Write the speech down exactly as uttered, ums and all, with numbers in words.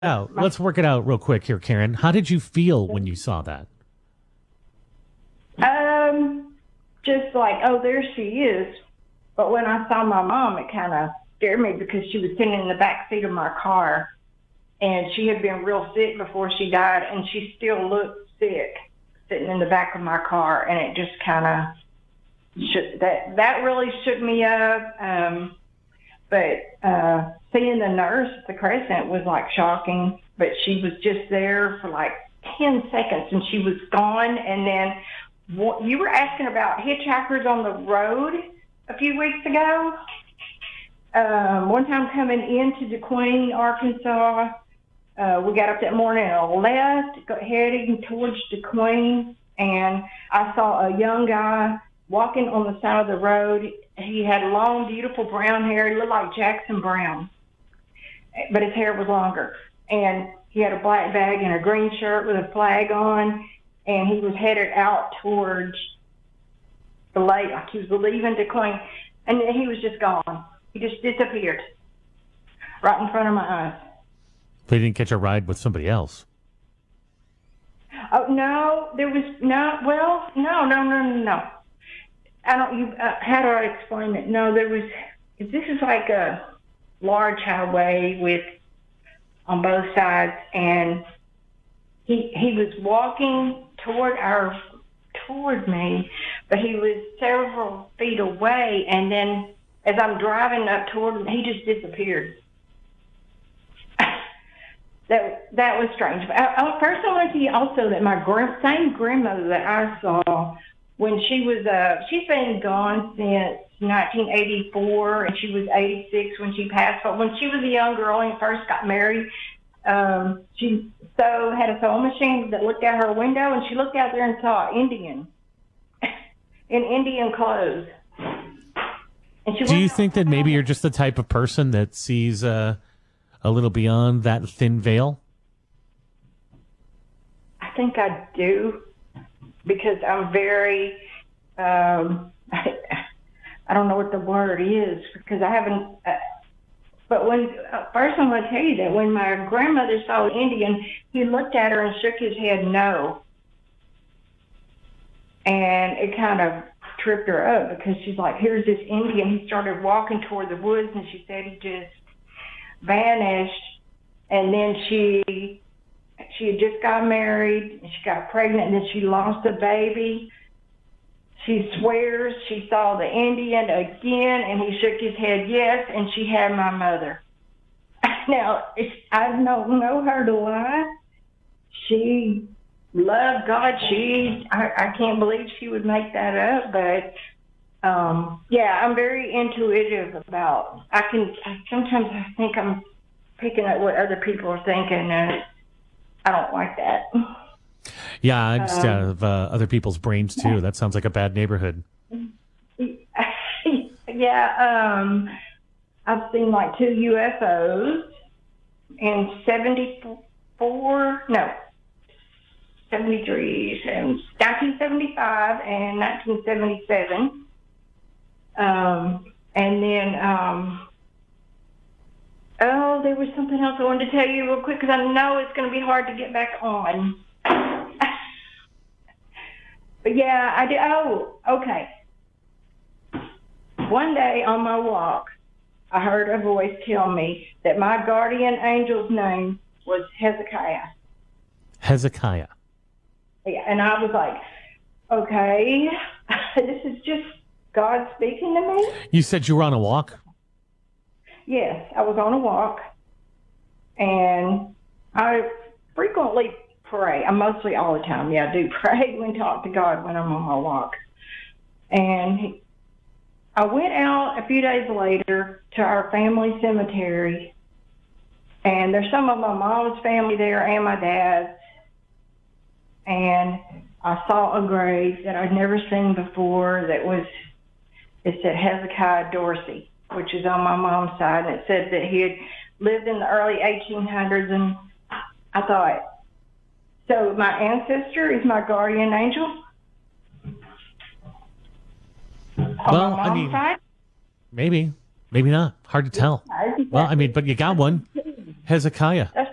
out. Let's work it out real quick here, Karen. How did you feel when you saw that? Um, just like, oh, there she is. But when I saw my mom, it kind of scared me because she was sitting in the back seat of my car, and she had been real sick before she died, and she still looked sick sitting in the back of my car, and it just kind of shook, that that really shook me up. Um, but uh, seeing the nurse at the Crescent was like shocking. But she was just there for like ten seconds, and she was gone. And then what, you were asking about hitchhikers on the road a few weeks ago. Um, one time coming into DeQueen, Arkansas, uh, we got up that morning and left, go, heading towards DeQueen, and I saw a young guy walking on the side of the road. He had long, beautiful brown hair. He looked like Jackson Brown, but his hair was longer. And he had a black bag and a green shirt with a flag on, and he was headed out towards the lake, like he was leaving DeQueen, and then he was just gone. He just disappeared right in front of my eyes. They didn't catch a ride with somebody else. Oh, no, there was no, well, no, no, no, no, no. I don't, you, uh, how do I explain it? No, there was, this is like a large highway with, on both sides, and he, he was walking toward our, toward me, but he was several feet away, and then as I'm driving up toward him, he just disappeared. that that was strange. But I, I, first, I want to tell you also that my grand, same grandmother that I saw when she was, uh, she's been gone since nineteen eighty-four, and she was eighty-six when she passed. But when she was a young girl and first got married, um, she so had a sewing machine that looked out her window, and she looked out there and saw an Indian in Indian clothes. Do you think that maybe you're just the type of person that sees uh, a little beyond that thin veil? I think I do, because I'm very, um, I, I don't know what the word is, because I haven't, uh, but when, uh, first I'm going to tell you that when my grandmother saw an Indian, he looked at her and shook his head no. And it kind of tripped her up, because she's like, here's this Indian. He started walking toward the woods, and she said he just vanished. And then she she had just got married, and she got pregnant, and then she lost a baby. She swears she saw the Indian again, and he shook his head yes, and she had my mother. Now, it's, I don't know her to lie. She loved God. She, I, I can't believe she would make that up, but um, yeah, I'm very intuitive about, I can, I, sometimes I think I'm picking up what other people are thinking, and I don't like that. Yeah, I just um, have uh, other people's brains too. That sounds like a bad neighborhood. Yeah, um, I've seen like two U F Os in seventy-four, no, seventy-three, nineteen seventy-five and nineteen seventy-seven. Um, and then, um, oh, there was something else I wanted to tell you real quick, because I know it's going to be hard to get back on. But yeah, I did. Oh, okay. One day on my walk, I heard a voice tell me that my guardian angel's name was Hezekiah. Hezekiah. Yeah, and I was like, okay, this is just God speaking to me. You said you were on a walk? Yes, I was on a walk, and I frequently pray. I mostly all the time, yeah, I do pray and talk to God when I'm on my walk. And I went out a few days later to our family cemetery, and there's some of my mom's family there and my dad's. And I saw a grave that I'd never seen before that was, it said Hezekiah Dorsey, which is on my mom's side, and it said that he had lived in the early eighteen hundreds, and I thought, so my ancestor is my guardian angel? On Well, my mom's I mean, side? maybe, maybe not. Hard to tell. Well, I mean, but you got one. Hezekiah. That's